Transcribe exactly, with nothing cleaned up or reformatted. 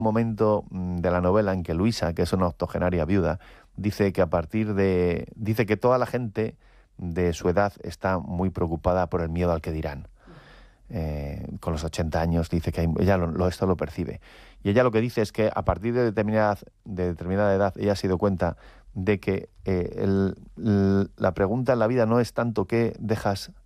momento mm, de la novela en que Luisa, que es una octogenaria viuda, dice que a partir de... dice que toda la gente de su edad está muy preocupada por el miedo al que dirán. Eh, con los ochenta años dice que hay, ella lo, lo, esto lo percibe. Y ella lo que dice es que a partir de determinada, de determinada edad ella se dio cuenta de que eh, el, el, la pregunta en la vida no es tanto qué dejas